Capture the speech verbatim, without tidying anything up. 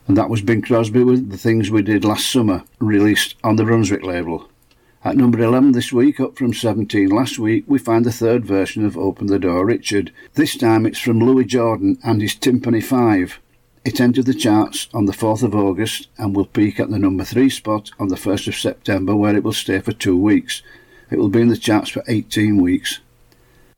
And that was Bing Crosby with The Things We Did Last Summer, released on the Brunswick label. At number eleven this week, up from seventeen last week, we find the third version of Open the Door, Richard. This time it's from Louis Jordan and his Timpani five. It entered the charts on the fourth of August and will peak at the number three spot on the first of September, where it will stay for two weeks. It will be in the charts for eighteen weeks.